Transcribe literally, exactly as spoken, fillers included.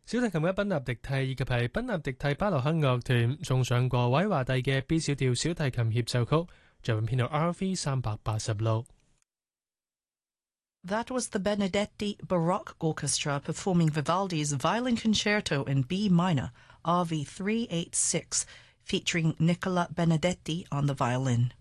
小提琴嘅賓納迪蒂以及係賓納迪蒂巴洛克樂團送上過韋華第嘅 B 小調小提琴協奏曲，作品編號 R V 三百八十六。 That was the Benedetti Baroque Orchestra performing Vivaldi's Violin Concerto in B minor, R V three eighty-six, featuring Nicola Benedetti on the violin.